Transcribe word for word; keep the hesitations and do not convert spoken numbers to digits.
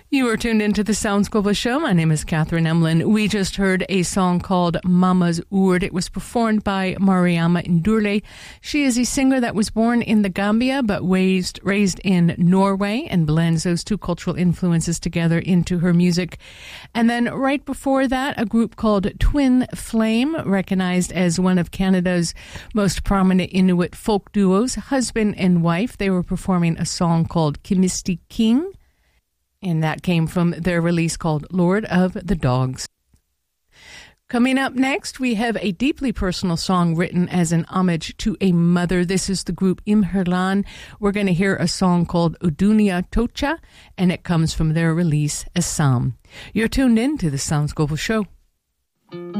You are tuned into the Sounds Global Show. My name is Catherine Emlin. We just heard a song called Mama's Oord. It was performed by Mariama Ndurle. She is a singer that was born in the Gambia but raised, raised in Norway and blends those two cultural influences together into her music. And then right before that, a group called Twin Flame, recognized as one of Canada's most prominent Inuit folk duos, husband and wife. They were performing a song called Kimisti King. And that came from their release called Lord of the Dogs. Coming up next, we have a deeply personal song written as an homage to a mother. This is the group Imherlan. We're going to hear a song called Udunia Tocha, and it comes from their release Assam. You're tuned in to the Sounds Global Show.